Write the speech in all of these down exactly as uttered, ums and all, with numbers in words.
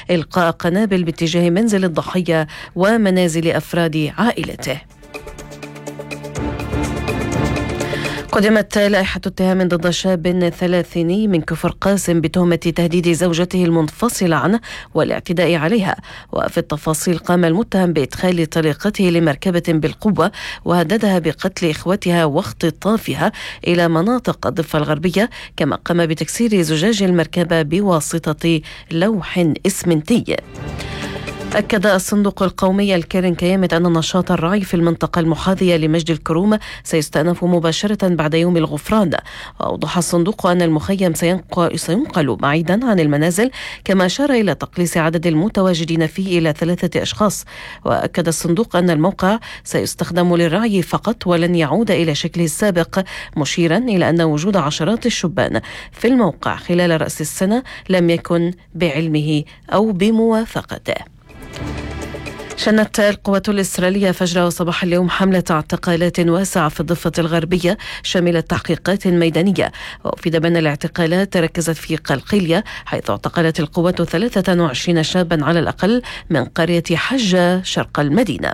إلقاء قنابل باتجاه منزل الضحية ومنازل أفراد عائلته. قدمت لائحة اتهام ضد شاب ثلاثيني من كفر قاسم بتهمة تهديد زوجته المنفصلة عنه والاعتداء عليها. وفي التفاصيل قام المتهم بإدخال طليقته لمركبة بالقوة وهددها بقتل إخوتها واختطافها إلى مناطق الضفة الغربية، كما قام بتكسير زجاج المركبة بواسطة لوح إسمنتي. أكد الصندوق القومي الكارن كيامة أن نشاط الرعي في المنطقة المحاذية لمجد الكروم سيستأنف مباشرة بعد يوم الغفران. وأوضح الصندوق أن المخيم سينقل بعيدا عن المنازل، كما أشار إلى تقليص عدد المتواجدين فيه إلى ثلاثة أشخاص. وأكد الصندوق أن الموقع سيستخدم للرعي فقط ولن يعود إلى شكله السابق، مشيرا إلى أن وجود عشرات الشبان في الموقع خلال رأس السنة لم يكن بعلمه أو بموافقته. شنت القوات الإسرائيلية فجر وصباح اليوم حملة اعتقالات واسعة في الضفة الغربية شملت تحقيقات ميدانية. وفي بأن الاعتقالات ركزت في قلقيلية، حيث اعتقلت القوات ثلاثة وعشرين شابا على الأقل من قرية حجة شرق المدينة.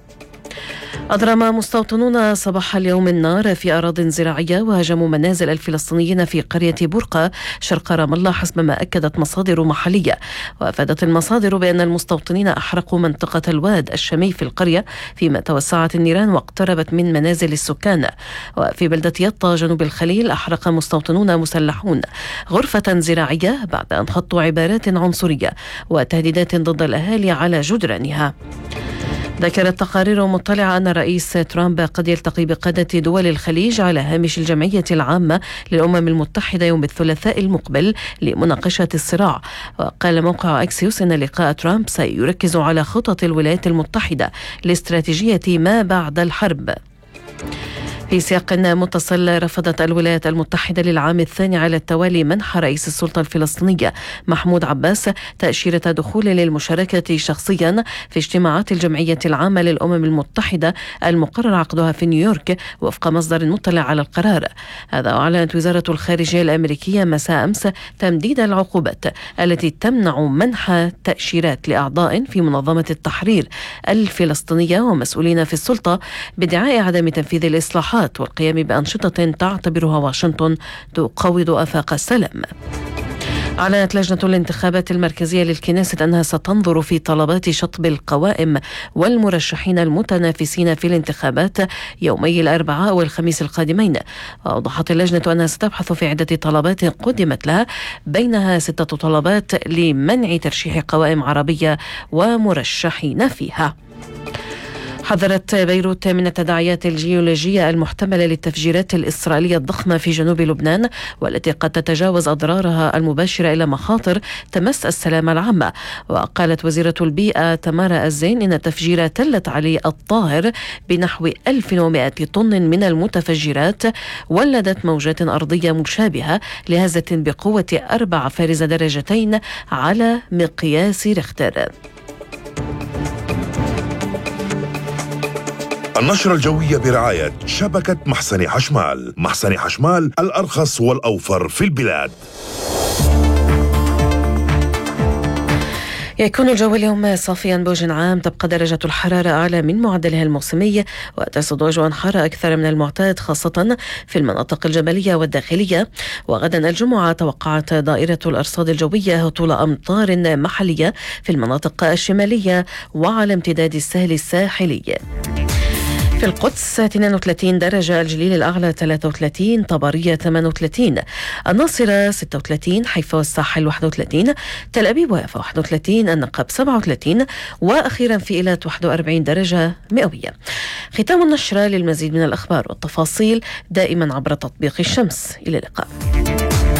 أضرم مستوطنون صباح اليوم النار في أراضٍ زراعية وهاجموا منازل الفلسطينيين في قرية بورقة شرق رام الله، حسب ما أكدت مصادر محلية. وأفادت المصادر بأن المستوطنين أحرقوا منطقة الواد الشامي في القرية، فيما توسعت النيران واقتربت من منازل السكان. وفي بلدة يطا جنوب الخليل أحرق مستوطنون مسلحون غرفة زراعية بعد أن خطوا عبارات عنصرية وتهديدات ضد الأهالي على جدرانها. ذكرت تقارير مطلعة أن الرئيس ترامب قد يلتقي بقادة دول الخليج على هامش الجمعية العامة للأمم المتحدة يوم الثلاثاء المقبل لمناقشة الصراع. وقال موقع أكسيوس أن لقاء ترامب سيركز على خطط الولايات المتحدة لاستراتيجية ما بعد الحرب. في سياق متصل، رفضت الولايات المتحدة للعام الثاني على التوالي منح رئيس السلطة الفلسطينية محمود عباس تأشيرة دخول للمشاركة شخصيا في اجتماعات الجمعية العامة للأمم المتحدة المقرر عقدها في نيويورك، وفق مصدر مطلع على القرار. هذا أعلنت وزارة الخارجية الأمريكية مساء أمس تمديد العقوبات التي تمنع منح تأشيرات لأعضاء في منظمة التحرير الفلسطينية ومسؤولين في السلطة بادعاء عدم تنفيذ الإصلاحات والقيام بأنشطة تعتبرها واشنطن تقوض آفاق السلام. أعلنت لجنة الانتخابات المركزية للكنيست أنها ستنظر في طلبات شطب القوائم والمرشحين المتنافسين في الانتخابات يومي الأربعاء والخميس القادمين. أوضحت اللجنة أنها ستبحث في عدة طلبات قدمت لها، بينها ستة طلبات لمنع ترشيح قوائم عربية ومرشحين فيها. حذرت بيروت من التداعيات الجيولوجية المحتملة للتفجيرات الإسرائيلية الضخمة في جنوب لبنان، والتي قد تتجاوز أضرارها المباشرة إلى مخاطر تمس السلامة العامة. وقالت وزيرة البيئة تمارا الزين إن تفجير تلة علي الطاهر بنحو ألف ومئة طن من المتفجرات ولدت موجات أرضية مشابهة لهزة بقوة أربع فارزة درجتين على مقياس ريختر. النشرة الجوية برعاية شبكة محسن حشمال. محسن حشمال، الأرخص والأوفر في البلاد. يكون الجو اليوم صافيا بوجه عام، تبقى درجة الحرارة أعلى من معدلها الموسمي، وتسود أجواء حارة أكثر من المعتاد خاصة في المناطق الجبلية والداخلية. وغدا الجمعة توقعت دائرة الأرصاد الجوية هطول أمطار محلية في المناطق الشمالية وعلى امتداد السهل الساحلي. في القدس اثنين وثلاثين درجة، الجليل الأعلى ثلاثة وثلاثين، طبرية ثمانية وثلاثين، الناصرة ستة وثلاثين، حيفا والساحل واحد وثلاثين، تل أبيب ويافا واحد وثلاثين، النقب سبعة وثلاثين، وأخيرا في إيلات واحد وأربعين درجة مئوية. ختام النشرة. للمزيد من الأخبار والتفاصيل دائما عبر تطبيق الشمس. إلى اللقاء.